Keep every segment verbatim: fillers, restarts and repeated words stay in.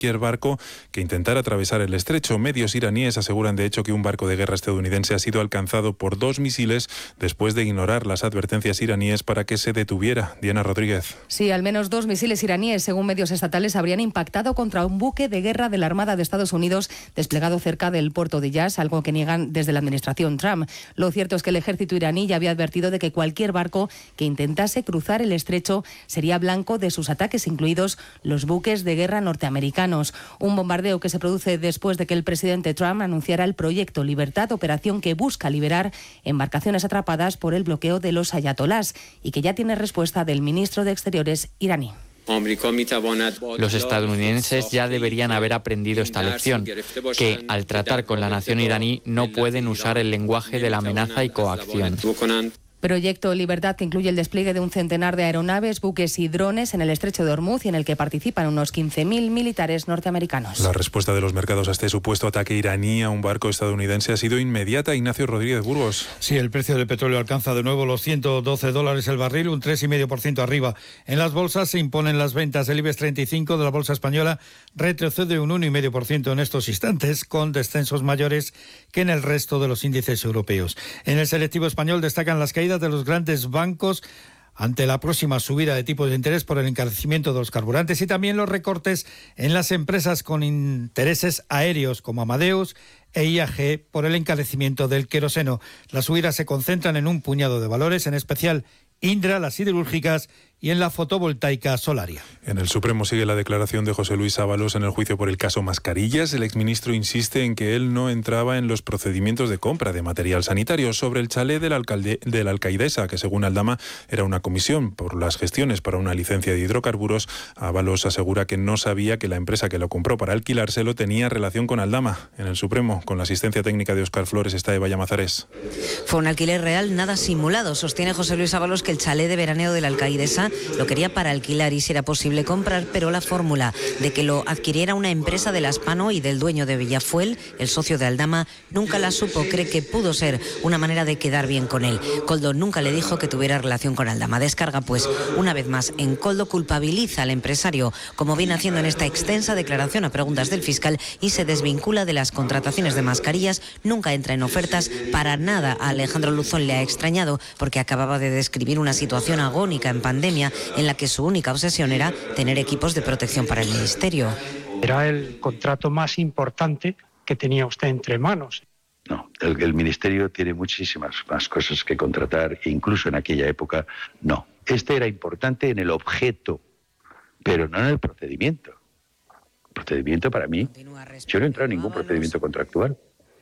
cualquier barco que intentara atravesar el estrecho. Medios iraníes aseguran de hecho que un barco de guerra estadounidense ha sido alcanzado por dos misiles después de ignorar las advertencias iraníes para que se detuviera. Diana Rodríguez. Sí, al menos dos misiles iraníes, según medios estatales, habrían impactado contra un buque de guerra de la Armada de Estados Unidos desplegado cerca del puerto de Yas, algo que niegan desde la administración Trump. Lo cierto es que el ejército iraní ya había advertido de que cualquier barco que intentase cruzar el estrecho sería blanco de sus ataques, incluidos los buques de guerra norteamericanos. Un bombardeo que se produce después de que el presidente Trump anunciara el proyecto Libertad, operación que busca liberar embarcaciones atrapadas por el bloqueo de los ayatolás y que ya tiene respuesta del ministro de Exteriores iraní. Los estadounidenses ya deberían haber aprendido esta lección, que al tratar con la nación iraní no pueden usar el lenguaje de la amenaza y coacción. Proyecto Libertad, que incluye el despliegue de un centenar de aeronaves, buques y drones en el estrecho de Hormuz y en el que participan unos quince mil militares norteamericanos. La respuesta de los mercados a este supuesto ataque iraní a un barco estadounidense ha sido inmediata. Ignacio Rodríguez Burgos. Sí, el precio del petróleo alcanza de nuevo los ciento doce dólares el barril, un tres coma cinco por ciento arriba. En las bolsas se imponen las ventas. El IBEX treinta y cinco de la bolsa española retrocede un uno coma cinco por ciento en estos instantes, con descensos mayores que en el resto de los índices europeos. En el selectivo español destacan las caídas de los grandes bancos ante la próxima subida de tipos de interés por el encarecimiento de los carburantes y también los recortes en las empresas con intereses aéreos como Amadeus e I A G por el encarecimiento del queroseno. Las subidas se concentran en un puñado de valores, en especial Indra, las siderúrgicas y en la fotovoltaica Solaria. En el Supremo sigue la declaración de José Luis Ábalos en el juicio por el caso Mascarillas. El exministro insiste en que él no entraba en los procedimientos de compra de material sanitario. Sobre el chalet de la, alcalde, de la alcaidesa, que según Aldama era una comisión por las gestiones para una licencia de hidrocarburos, Ábalos asegura que no sabía que la empresa que lo compró para alquilárselo tenía relación con Aldama. En el Supremo, con la asistencia técnica de Óscar Flores, está Eva Llamazares. Fue un alquiler real, nada simulado. Sostiene José Luis Ábalos que el chalet de veraneo de la alcaidesa lo quería para alquilar y si era posible comprar, pero la fórmula de que lo adquiriera una empresa de la Spano y del dueño de Villafuel, el socio de Aldama, nunca la supo. Cree que pudo ser una manera de quedar bien con él. Koldo nunca le dijo que tuviera relación con Aldama. Descarga, pues, una vez más en Koldo, culpabiliza al empresario, como viene haciendo en esta extensa declaración a preguntas del fiscal, y se desvincula de las contrataciones de mascarillas. Nunca entra en ofertas. Para nada a Alejandro Luzón le ha extrañado, porque acababa de describir una situación agónica en pandemia en la que su única obsesión era tener equipos de protección para el ministerio. Era el contrato más importante que tenía usted entre manos. No, el, el ministerio tiene muchísimas más cosas que contratar, e incluso en aquella época no. Este era importante en el objeto, pero no en el procedimiento. El procedimiento para mí, yo no he entrado en ningún procedimiento contractual.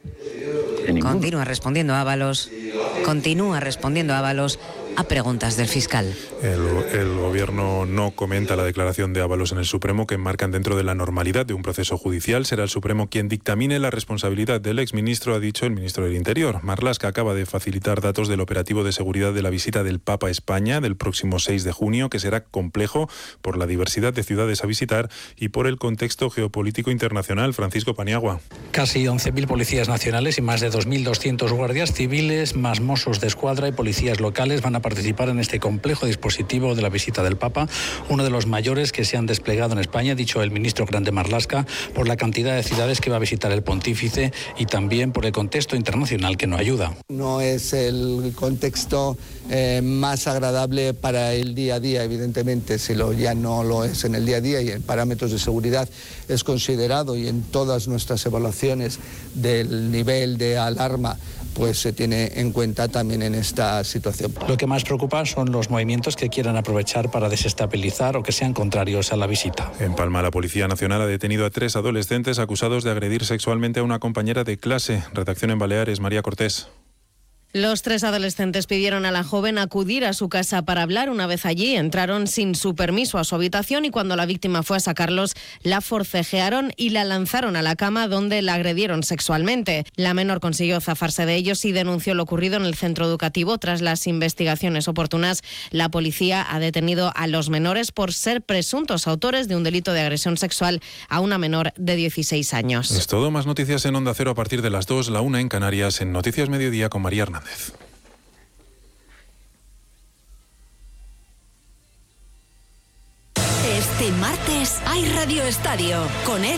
Continúa respondiendo Ábalos, continúa respondiendo Ábalos a preguntas del fiscal. El, el gobierno no comenta la declaración de Ábalos en el Supremo, que enmarcan dentro de la normalidad de un proceso judicial. Será el Supremo quien dictamine la responsabilidad del exministro, ha dicho el ministro del Interior. Marlaska acaba de facilitar datos del operativo de seguridad de la visita del Papa a España del próximo seis de junio, que será complejo por la diversidad de ciudades a visitar y por el contexto geopolítico internacional. Francisco Paniagua. Casi once mil policías nacionales y más de dos mil doscientos guardias civiles, más mossos de escuadra y policías locales van a participar en este complejo dispositivo de la visita del Papa, uno de los mayores que se han desplegado en España, dicho el ministro Grande Marlaska, por la cantidad de ciudades que va a visitar el pontífice y también por el contexto internacional que no ayuda. No es el contexto eh, más agradable para el día a día, evidentemente, si lo, ya no lo es en el día a día y en parámetros de seguridad es considerado, y en todas nuestras evaluaciones del nivel de alarma pues se tiene en cuenta también en esta situación. Lo que más preocupa son los movimientos que quieran aprovechar para desestabilizar o que sean contrarios a la visita. En Palma, la Policía Nacional ha detenido a tres adolescentes acusados de agredir sexualmente a una compañera de clase. Redacción en Baleares, María Cortés. Los tres adolescentes pidieron a la joven acudir a su casa para hablar. Una vez allí, entraron sin su permiso a su habitación y cuando la víctima fue a sacarlos, la forcejearon y la lanzaron a la cama, donde la agredieron sexualmente. La menor consiguió zafarse de ellos y denunció lo ocurrido en el centro educativo. Tras las investigaciones oportunas, la policía ha detenido a los menores por ser presuntos autores de un delito de agresión sexual a una menor de dieciséis años. Es todo. Más noticias en Onda Cero a partir de las dos, la una en Canarias, en Noticias Mediodía con María Hernández. Este En martes hay Radio Estadio con Ed